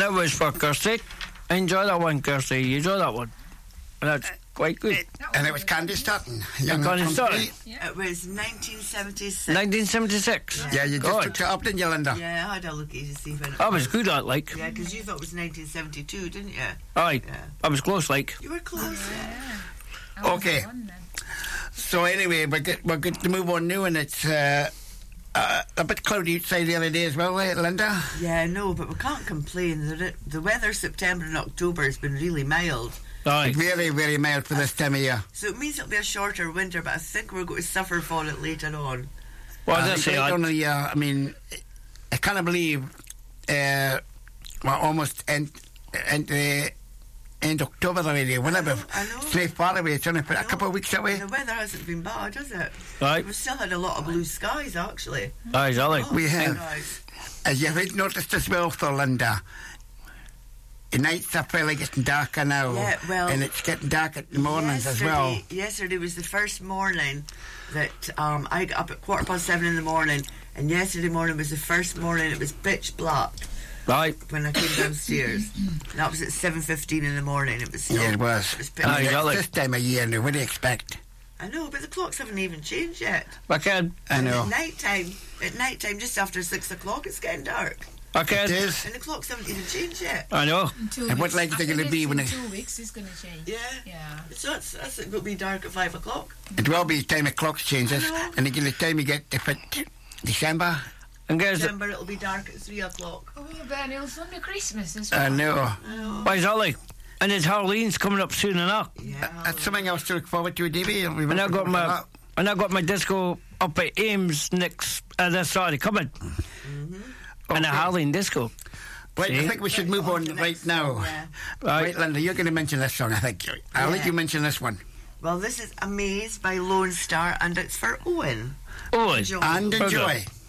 And that was for Kirsty. Enjoy that one, Kirsty. You enjoy that one. And that's quite good. And it was Candy Stoughton. Candy Stoughton. It was 1976. 1976. Yeah, you just took it up, didn't you, Linda? Yeah, I had a look at it to see when it That was good, that, like. Yeah, because you thought it was 1972, didn't you? Aye. Yeah. I was close, like. You were close, Okay. So anyway, we're good to move on now, and it's a bit cloudy outside the other day as well, Linda? Yeah, no, but we can't complain. The weather September and October has been really mild. Aye. Very, very mild for this time of year. So it means it'll be a shorter winter, but I think we're going to suffer for it later on. Well, that's it. I mean, I can't believe we're almost end October already. Whenever I know. it's very far away, it's only a couple of weeks away. The weather hasn't been bad, has it? Right. We've still had a lot of blue skies, actually. Aye, exactly. We have. Nice. As you've noticed as well, though, Linda, the nights are fairly getting darker now. Yeah, well, and it's getting dark at the mornings as well. Yesterday was the first morning that I got up at 7:15 in the morning, and yesterday morning was the first morning it was pitch black. Right. When I came downstairs. That was at 7:15 in the morning. It was still, Yeah, it was. pitch Aye, black. This time of year now, what do you expect? I know, but the clocks haven't even changed yet. I can. I know. At night time, just after 6 o'clock, it's getting dark. I can. It is. And the clocks haven't even changed yet. I know. And what light is it going to be when in it... 2 weeks it's going to change. Yeah. So that's going to be dark at 5 o'clock. It will be the time the clocks changes, and again the time you get to December. And guys, December it'll be dark at 3 o'clock. Oh, Ben, it'll fund the Christmas as well. I know. why is that like? And it's Halloween's coming up soon enough. Yeah. That's something else to look forward to, Davey. And I got my disco up at Ames next this Saturday coming. And a Halloween disco. Right, I See? think we should move on right now. Yeah. Right, Linda, you're going to mention this song, I think. I'll let you mention this one. Well, this is Amaze by Lone Star, and it's for Owen. Oh, Enjoy. And Okay. enjoy.